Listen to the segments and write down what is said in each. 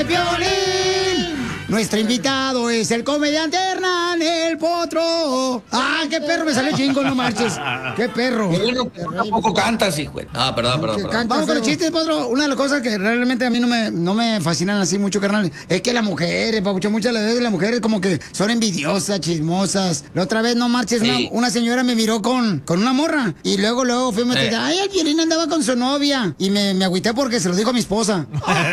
de Piolín. Nuestro invitado es el comediante Hernán el Potro. ¡Ah, qué perro! Me salió chingo, no marches. ¡Qué perro! Bueno, tampoco cantas, hijo. No, perdón. Vamos con los chistes, Potro. Una de las cosas que realmente a mí no me fascinan así mucho, carnal, es que las mujeres, papuchón, muchas veces las mujeres como que son envidiosas, chismosas. La otra vez, no marches, Sí. una señora me miró con una morra. Y luego fui a meter, ay, el Piolín andaba con su novia. Y me agüité porque se lo dijo a mi esposa.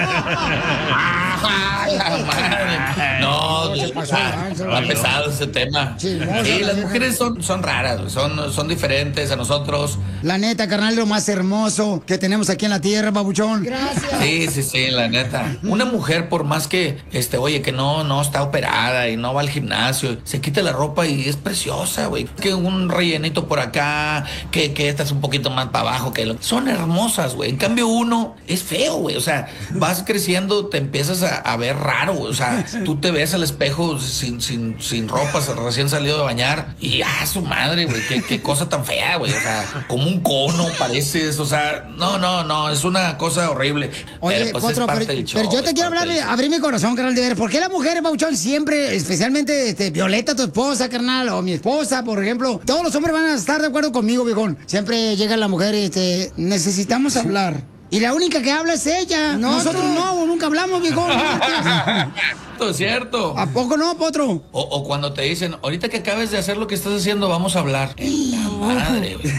Ay, la madre. No, está pesado ese tema. Sí, las mujeres son raras, son diferentes a nosotros. La neta, carnal, lo más hermoso que tenemos aquí en la tierra, papuchón. Gracias. Sí, la neta. Una mujer, por más que, oye, que no está operada y no va al gimnasio, se quita la ropa y es preciosa, güey. Que un rellenito por acá, que estás un poquito más para abajo, son hermosas, güey. En cambio, uno es feo, güey. O sea, vas creciendo, te empiezas a ver raro, güey. O sea, tú te ves al espejo sin ropa, recién salido de bañar, y su madre, güey, qué cosa tan fea, güey. O sea, como un cono pareces, o sea, no, es una cosa horrible. Oye, pero pues Potro, es parte del show, pero yo te quiero hablar, abrir mi corazón, carnal, de ver, ¿por qué las mujeres, papuchón, siempre, especialmente Violeta, tu esposa, carnal, o mi esposa, por ejemplo, todos los hombres van a estar de acuerdo conmigo, viejón? Siempre llega la mujer y necesitamos hablar. Y la única que habla es ella. Nosotros nunca hablamos, viejón. Esto es cierto. ¿A poco no, Potro? O cuando te dicen, ahorita que acabes de hacer lo que estás haciendo, vamos a hablar. En la madre, güey.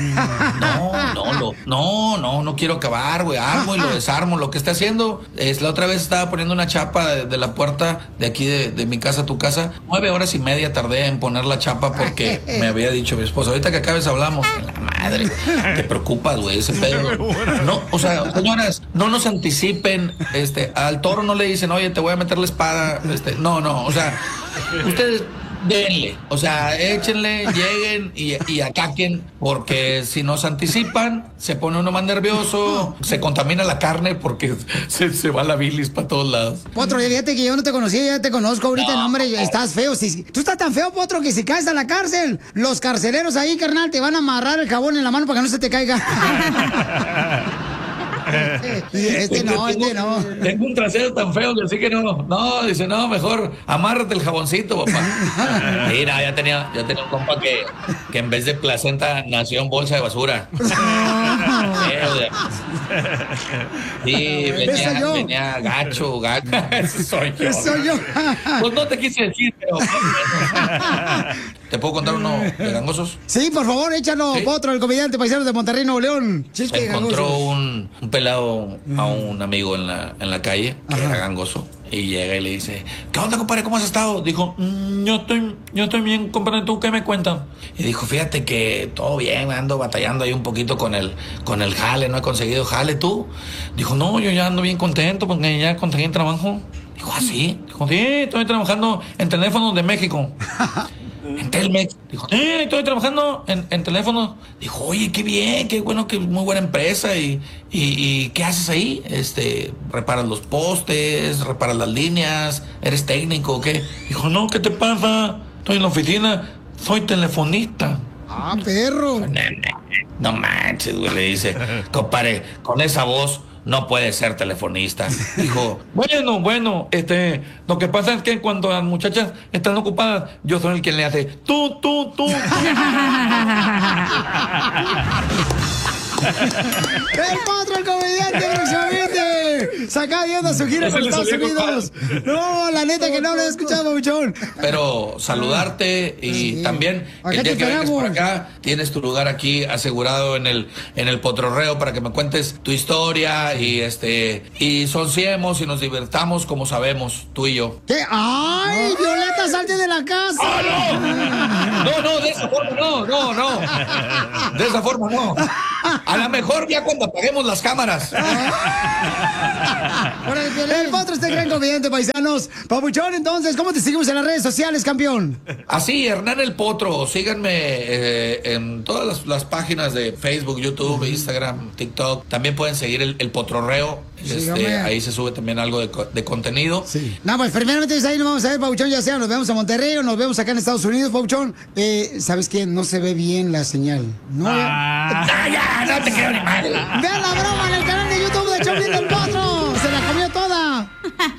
No quiero acabar, güey. Armo y lo desarmo. Lo que está haciendo es, la otra vez estaba poniendo una chapa de la puerta de aquí de mi casa a tu casa. 9 horas y media tardé en poner la chapa porque me había dicho mi esposa, ahorita que acabes hablamos. En la madre. Te preocupas, güey, ese pedo. No, o sea, señoras, no nos anticipen. Al toro no le dicen, oye, te voy a meter la espada. No, o sea, ustedes denle, o sea, échenle, lleguen y ataquen, porque si nos anticipan, se pone uno más nervioso, se contamina la carne porque se va la bilis para todos lados. Potro, fíjate que yo no te conocía, ya te conozco ahorita, no, hombre, estás feo. Tú estás tan feo, Potro, que si caes a la cárcel, los carceleros ahí, carnal, te van a amarrar el jabón en la mano para que no se te caiga. No. Tengo un trasero tan feo que así que no. No, dice, no, mejor amárrate el jaboncito, papá. Mira, ya tenía un compa que en vez de placenta nació en bolsa de basura. Sí, venía gacho. Ese soy yo. Pues no te quise decir, pero... ¿Te puedo contar uno de gangosos? Sí, por favor, échalo, ¿sí? Potro, el comediante paisano de Monterrey, Nuevo León. Se encontró un pelado a un amigo en la calle, que era gangoso, y llega y le dice, ¿qué onda, compadre? ¿Cómo has estado? Dijo, yo estoy bien, compadre, ¿tú qué me cuentas? Y dijo, fíjate que todo bien, ando batallando ahí un poquito con el jale, no he conseguido jale. ¿Tú? Dijo, no, yo ya ando bien contento porque ya conseguí trabajo. Dijo, ¿ah, sí? Dijo, sí, estoy trabajando en teléfonos de México. En Telmex. Dijo, estoy trabajando en teléfonos. Dijo, oye, qué bien, qué bueno, que muy buena empresa. ¿Y qué haces ahí? ¿Reparas los postes? ¿Reparas las líneas? ¿Eres técnico o qué? Dijo, no, ¿qué te pasa? Estoy en la oficina, soy telefonista. Ah, perro. No manches, güey, le dice, compadre, con esa voz no puede ser telefonista. Dijo, bueno, lo que pasa es que cuando las muchachas están ocupadas, yo soy el que le hace tú. El Potro, el comediante, próximamente sacando su gira por Estados Unidos. No, la neta que no lo he escuchado, muchón. Pero saludarte y también el día que vengas por acá, tienes tu lugar aquí asegurado en el Potrorreo para que me cuentes tu historia y sociemos y nos divertamos como sabemos, tú y yo. ¿Qué? ¡Ay, Violeta, salte de la casa! ¡Oh, no! No, de esa forma no. De esa forma no. A lo mejor ya cuando apaguemos las cámaras. El Potro, este gran comediante, paisanos. Papuchón, entonces, ¿cómo te seguimos en las redes sociales, campeón? Así, Hernán el Potro. Síganme en todas las páginas de Facebook, YouTube, Instagram, TikTok. También pueden seguir el Potrorreo. Ahí se sube también algo de contenido. Sí. No, pues primeramente ahí nos vamos a ver, Papuchón, ya sea nos vemos a Monterrey o nos vemos acá en Estados Unidos, Papuchón. ¿Sabes qué? No se ve bien la señal. No, ya, no te quiero ni madre. Vean la broma en el canal de YouTube de Choplin del Potro. Se la comió toda.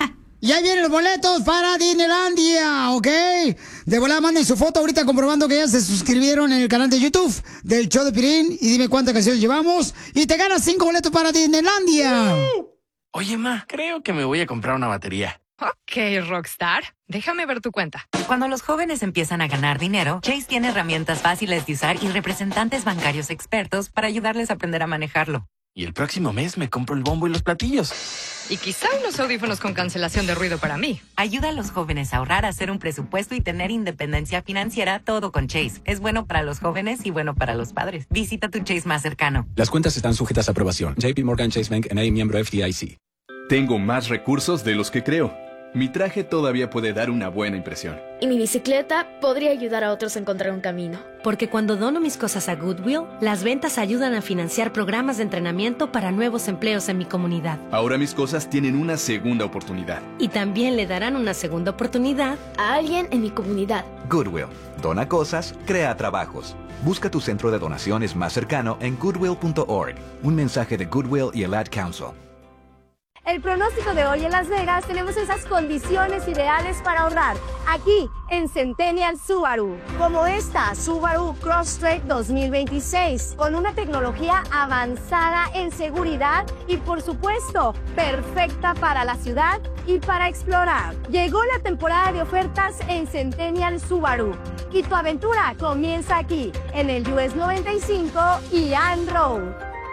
Y ahí vienen los boletos para Disneylandia, ¿ok? De volada manden su foto ahorita comprobando que ya se suscribieron en el canal de YouTube del show de Piolín y dime cuántas canciones llevamos y te ganas 5 boletos para Disneylandia. Oye, ma, creo que me voy a comprar una batería. Ok, Rockstar. Déjame ver tu cuenta. Cuando los jóvenes empiezan a ganar dinero, Chase tiene herramientas fáciles de usar y representantes bancarios expertos para ayudarles a aprender a manejarlo. Y el próximo mes me compro el bombo y los platillos. Y quizá unos audífonos con cancelación de ruido para mí. Ayuda a los jóvenes a ahorrar, a hacer un presupuesto y tener independencia financiera, todo con Chase. Es bueno para los jóvenes y bueno para los padres. Visita tu Chase más cercano. Las cuentas están sujetas a aprobación. JP Morgan Chase Bank N.A., miembro FDIC. Tengo más recursos de los que creo. Mi traje todavía puede dar una buena impresión. Y mi bicicleta podría ayudar a otros a encontrar un camino. Porque cuando dono mis cosas a Goodwill, las ventas ayudan a financiar programas de entrenamiento para nuevos empleos en mi comunidad. Ahora mis cosas tienen una segunda oportunidad. Y también le darán una segunda oportunidad a alguien en mi comunidad. Goodwill. Dona cosas, crea trabajos. Busca tu centro de donaciones más cercano en goodwill.org. Un mensaje de Goodwill y el Ad Council. El pronóstico de hoy en Las Vegas tenemos esas condiciones ideales para ahorrar aquí en Centennial Subaru, como esta Subaru Crosstrek 2026, con una tecnología avanzada en seguridad y por supuesto perfecta para la ciudad y para explorar. Llegó la temporada de ofertas en Centennial Subaru y tu aventura comienza aquí en el US 95 y Ann Road.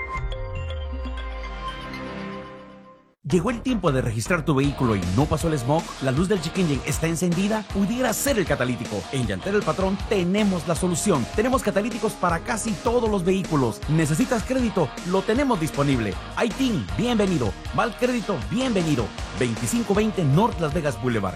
¿Llegó el tiempo de registrar tu vehículo y no pasó el smog? ¿La luz del check engine está encendida? ¿Pudiera ser el catalítico? En Llantera El Patrón tenemos la solución. Tenemos catalíticos para casi todos los vehículos. ¿Necesitas crédito? Lo tenemos disponible. ITIN, bienvenido. Mal Crédito, bienvenido. 2520 North Las Vegas Boulevard.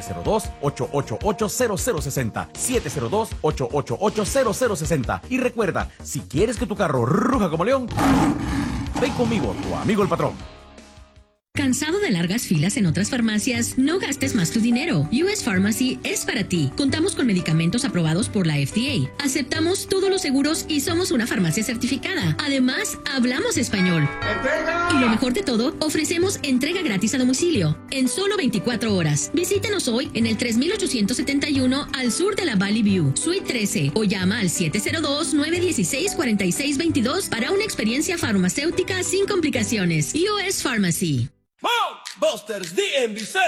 702-888-0060. 702-888-0060. Y recuerda, si quieres que tu carro ruja como león, ven conmigo, tu amigo el patrón. ¿Cansado de largas filas en otras farmacias? No gastes más tu dinero. US Pharmacy es para ti. Contamos con medicamentos aprobados por la FDA. Aceptamos todos los seguros y somos una farmacia certificada. Además, hablamos español. ¡Entrega! Y lo mejor de todo, ofrecemos entrega gratis a domicilio en solo 24 horas. Visítenos hoy en el 3871 al sur de la Valley View, Suite 13, o llama al 702-916-4622 para una experiencia farmacéutica sin complicaciones. US Pharmacy. Busters DMV